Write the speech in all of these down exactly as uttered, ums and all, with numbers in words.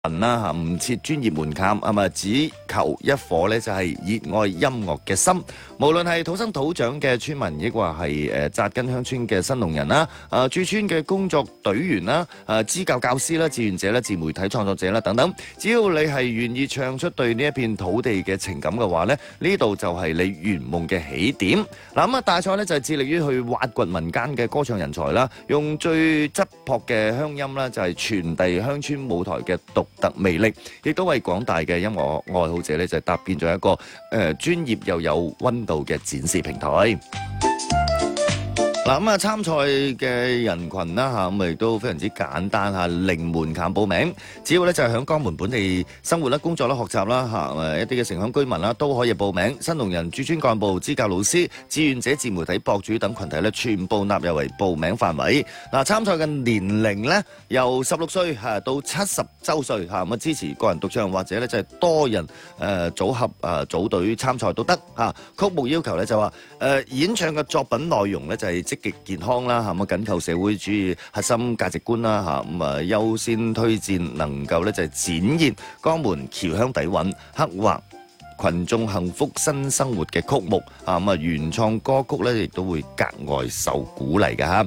啦嚇，唔設專業門檻，係咪只求一顆咧就係熱愛音樂嘅心。無論係土生土長嘅村民，亦或係誒紮根鄉村嘅新農人啦，誒駐村嘅工作隊員啦，誒支教教師啦、志願者啦、自媒體創作者啦等等，只要你係願意唱出對呢一片土地嘅情感嘅話咧，呢度就係你圓夢嘅起點。嗱咁啊，大賽咧就係致力於去挖掘民間嘅歌唱人才啦，用最質樸嘅鄉音啦，就係傳遞鄉村舞台嘅獨特魅力，亦都為廣大嘅音樂愛好者咧就係搭建咗一個誒專業又有溫度嘅展示平台。嗱咁啊，參賽嘅人群啦嚇，咁亦都非常之簡單嚇，零門檻報名，只要咧就係響江門本地生活啦、工作啦、學習啦嚇，誒一啲嘅城鄉居民啦都可以報名。新農人、駐村幹部、支教老師、志願者、自媒體博主等群體咧，全部納入為報名範圍。嗱，參賽嘅年齡咧由十六歲嚇到七十週歲嚇，咁啊支持個人獨唱或者咧就係多人誒組合誒組隊參賽都得嚇。曲目要求咧就話誒演唱嘅作品內容咧就係積極健康啦嚇，咁啊緊扣社會主義核心價值觀啦嚇，咁啊優先推薦能夠咧就係展現江門僑鄉底蘊、刻畫群眾幸福新生活嘅曲目啊，咁啊原創歌曲咧亦都會格外受鼓勵嘅嚇。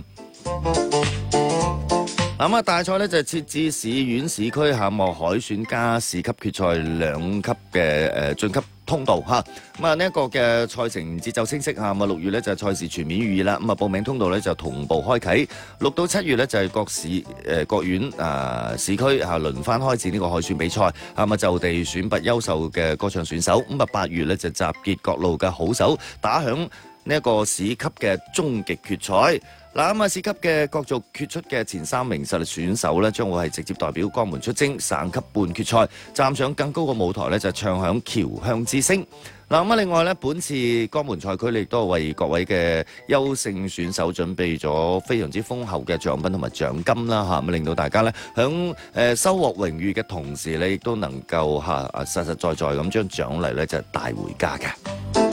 咁啊，大賽咧就設置市縣市區嚇，咁啊海選加市級決賽兩級嘅誒晉級通道嚇。咁啊呢一個嘅賽程節奏清晰嚇，咁啊六月咧就係賽事全面預熱啦。咁啊報名通道咧就同步開啓，六到七月咧就係各市誒各縣啊市區嚇輪番開展呢個海選比賽，咁啊就地選拔優秀嘅歌唱選手。咁啊八月咧就集結各路嘅好手，打響呢一個市級嘅終極決賽。嗱咁啊，市級嘅角逐決出嘅前三名實力選手咧，將會係直接代表江門出征省級半決賽，站上更高嘅舞台咧，就唱響僑鄉之聲。嗱咁啊，另外咧，本次江門賽區亦都係為各位嘅優勝選手準備咗非常之豐厚嘅獎品同埋獎金啦嚇，咁令到大家咧響誒收穫榮譽嘅同時咧，亦都能夠嚇啊實實在在咁將獎勵咧就係帶回家嘅。